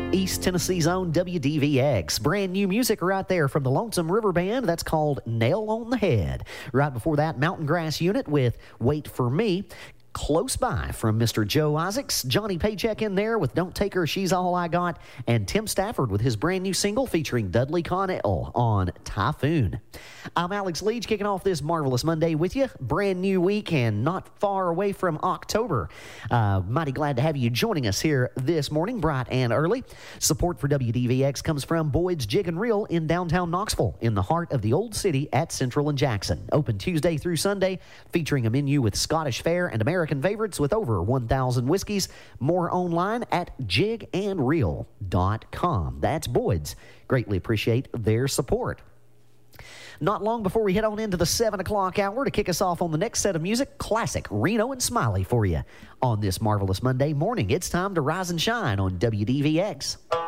East Tennessee's own WDVX. Brand new music right there from the Lonesome River Band. That's called Nail on the Head. Right before that, Mountain Grass Unit with Wait for Me. Close By from Mr. Joe Isaacs. Johnny Paycheck in there with Don't Take Her, She's All I Got. And Tim Stafford with his brand new single featuring Dudley Connell on Typhoon. I'm Alex Leach, kicking off this marvelous Monday with you. Brand new week and not far away from October. Mighty glad to have you joining us here this morning, bright and early. Support for WDVX comes from Boyd's Jig and Reel in downtown Knoxville, in the heart of the Old City at Central and Jackson. Open Tuesday through Sunday, featuring a menu with Scottish fare and American favorites with over 1,000 whiskeys. More online at jigandreel.com. That's Boyd's. Greatly appreciate their support. Not long before we head on into the 7 o'clock hour to kick us off on the next set of music, classic Reno and Smiley for you. On this marvelous Monday morning, it's time to rise and shine on WDVX.